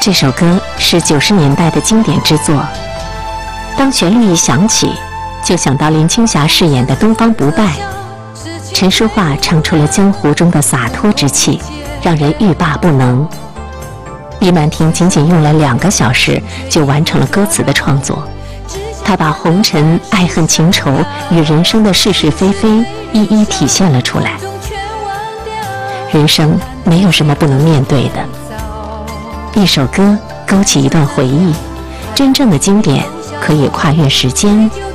这首歌是90年代的经典之作，当旋律一响起，就想到林青霞饰演的东方不败，陈淑桦唱出了江湖中的洒脱之气，让人欲罢不能。李满婷仅仅用了2个小时就完成了歌词的创作，她把红尘、爱恨情仇与人生的是是非非一一体现了出来。人生没有什么不能面对的，一首歌勾起一段回忆，真正的经典可以跨越时间